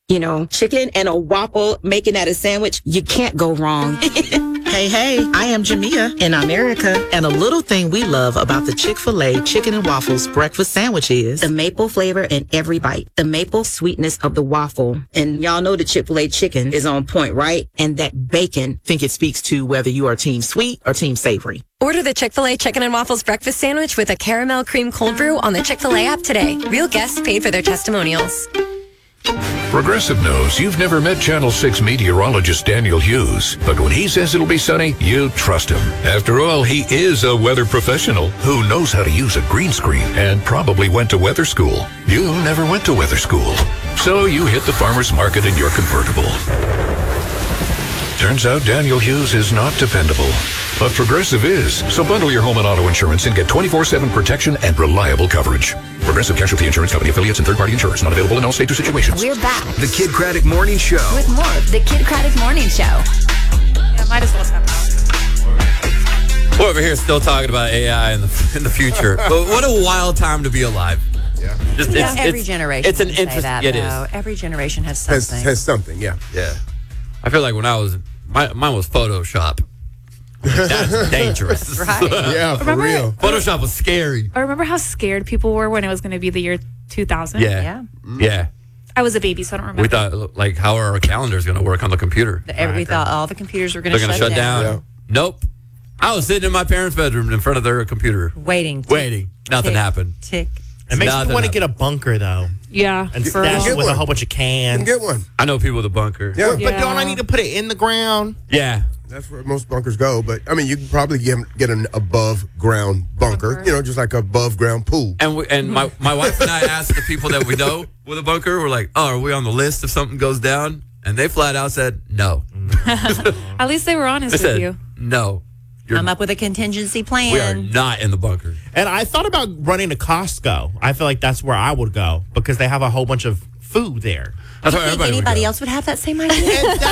chicken and a waffle, making that a sandwich, you can't go wrong. Hey, I am Jamia. And I'm Erica. And a little thing we love about the Chick-fil-A Chicken and Waffles breakfast sandwich is the maple flavor in every bite, the maple sweetness of the waffle. And y'all know the Chick-fil-A chicken is on point, right? And that bacon. think it speaks to whether you are team sweet or team savory. Order the Chick-fil-A Chicken and Waffles breakfast sandwich with a caramel cream cold brew on the Chick-fil-A app today. Real guests paid for their testimonials. Progressive knows you've never met Channel 6 meteorologist Daniel Hughes, but when he says it'll be sunny, you trust him. After all, he is a weather professional who knows how to use a green screen and probably went to weather school. You never went to weather school, so you hit the farmer's market in your convertible. Turns out Daniel Hughes is not dependable, but Progressive is. So bundle your home and auto insurance and get 24/7 protection and reliable coverage. Progressive Casualty Insurance Company affiliates and third-party insurers not available in all states or situations. We're back The Kid Craddock Morning Show. with more of the Kid Craddock Morning Show. Yeah, might as well step out. We're over here still talking about AI in the future. But what a wild time to be alive. Yeah. Just, Every generation It's an can say interest. that, It though. is. Every generation has something. Has something, yeah. Yeah. I feel like when I was, mine was Photoshop. That's dangerous. Right. Yeah, for Remember- real. Photoshop was scary. I remember how scared people were when it was going to be the year 2000. Yeah. Yeah. Yeah. I was a baby, so I don't remember. We thought, like, how are our calendars going to work on the computer? We thought all the computers were going They're to going to shut down. Yeah. Nope. I was sitting in my parents' bedroom in front of their computer. Waiting. Nothing happened. Tick. It makes Nothing me want to happened. get a bunker, though, Yeah. and for stash Get it with a one. whole bunch of You can cans. get one. I know people with a bunker. Yeah. But don't I need to put it in the ground? Yeah. That's where most bunkers go. But, I mean, you can probably get an above-ground bunker, just like a above-ground pool. And my wife and I asked the people that we know with a bunker, we're like, oh, are we on the list if something goes down? And they flat out said no. At least they were honest They with said you. no. Come up with a contingency plan. We are not in the bunker. And I thought about running to Costco. I feel like that's where I would go because they have a whole bunch of food there. That's where I think everybody would anybody go. else would have that same idea.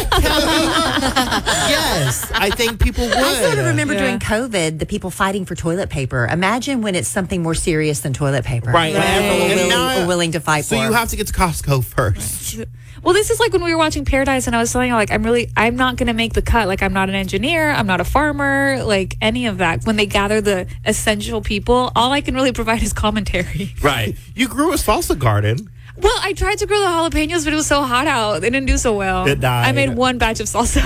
Yes, I think people would. I sort of remember Yeah. during COVID, the people fighting for toilet paper. Imagine when it's something more serious than toilet paper. Right. What And people now- are willing to fight So for. you have to get to Costco first. Well, this is like when we were watching Paradise and I was telling you, like, I'm not going to make the cut. Like, I'm not an engineer. I'm not a farmer, like any of that. When they gather the essential people, all I can really provide is commentary. Right. You grew a salsa garden. Well, I tried to grow the jalapenos, but it was so hot out. They didn't do so well. It died. I made one batch of salsa.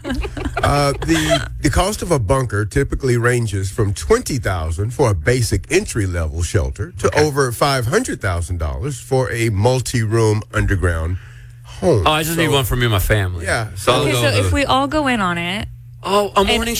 The cost of a bunker typically ranges from $20,000 for a basic entry-level shelter to over $500,000 for a multi-room underground home. Oh, I just need one for me and my family. Yeah. So I'll Okay, go so with if we all go in on it, a morning